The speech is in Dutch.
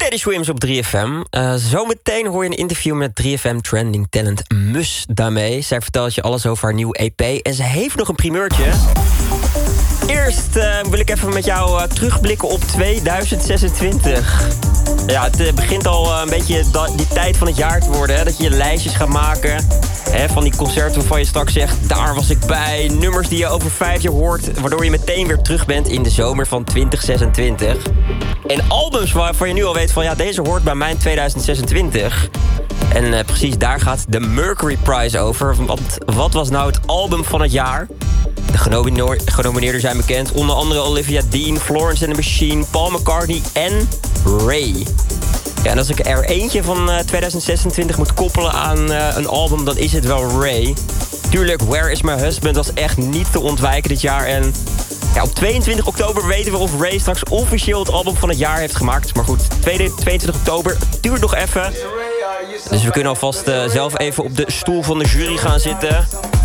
Teddy Swims op 3FM. Zometeen hoor je een interview met 3FM Trending Talent Mus daarmee. Zij vertelt je alles over haar nieuwe EP. En ze heeft nog een primeurtje. Eerst wil ik even met jou terugblikken op 2026. Ja, het begint al een beetje die tijd van het jaar te worden. Hè? Dat je je lijstjes gaat maken. Hè? Van die concerten waarvan je straks zegt, daar was ik bij. Nummers die je over 5 jaar hoort. Waardoor je meteen weer terug bent in de zomer van 2026. En albums waarvan je nu al weet van, ja, deze hoort bij mijn 2026. En precies daar gaat de Mercury Prize over. Want wat was nou het album van het jaar? De genomineerden zijn bekend. Onder andere Olivia Dean, Florence and the Machine, Paul McCartney en Ray. Ja, en als ik er eentje van 2026 moet koppelen aan een album, dan is het wel Ray. Tuurlijk, Where Is My Husband was echt niet te ontwijken dit jaar. En ja, op 22 oktober weten we of Ray straks officieel het album van het jaar heeft gemaakt. Maar goed, 22 oktober, het duurt nog even. Dus we kunnen alvast zelf even op de stoel van de jury gaan zitten.